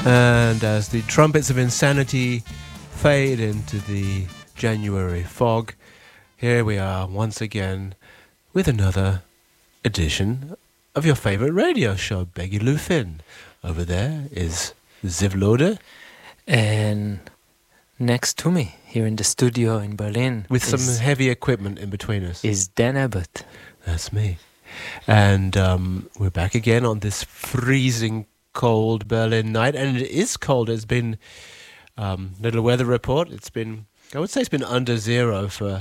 And as the trumpets of insanity fade into the January fog, here we are once again with another edition of your favorite radio show, Beggy Lou Finn. Over there is Ziv Lode. And next to me, here in the studio in Berlin, with some heavy equipment in between us, is Dan Abbott. That's me. And we're back again on this freezing cold Berlin night. And it is cold. It's been, little weather report, it's been, I would say it's been under zero for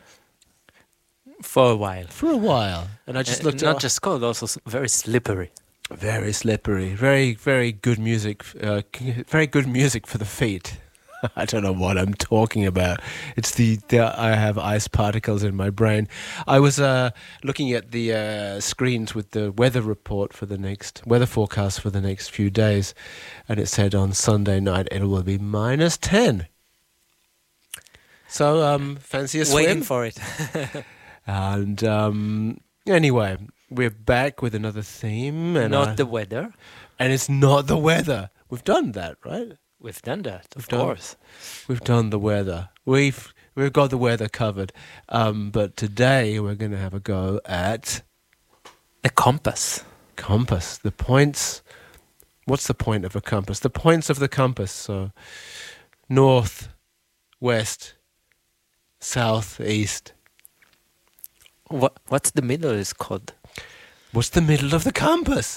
a while. For a while. And I just looked not just cold, also very slippery. Very slippery. Very, very good music. Very good music for the feet. I don't know what I'm talking about. It's I have ice particles in my brain. I was looking at the screens with the weather report for the next weather forecast for the next few days, and it said on Sunday night it will be -10. So fancy a swim? Waiting for it. And anyway, we're back with another theme, and not the weather. And it's not the weather. We've done that, right? We've done that, of course. We've done the weather. We've got the weather covered. But today we're going to have a go at a compass. Compass. The points. What's the point of a compass? The points of the compass. So north, west, south, east. What's the middle is called? What's the middle of the compass?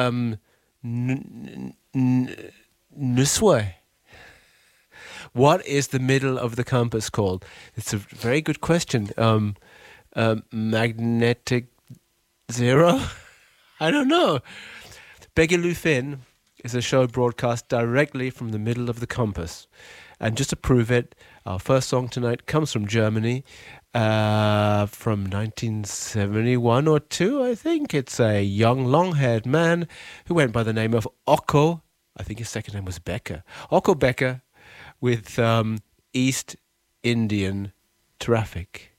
Nuswe. What is the middle of the compass called? It's a very good question. Magnetic zero? I don't know. Beggy Lou Finn is a show broadcast directly from the middle of the compass. And just to prove it, our first song tonight comes from Germany, from 1971 or 2, I think. It's a young, long-haired man who went by the name of Okko. I think his second name was Becker. Okko Becker with East Indian Traffic.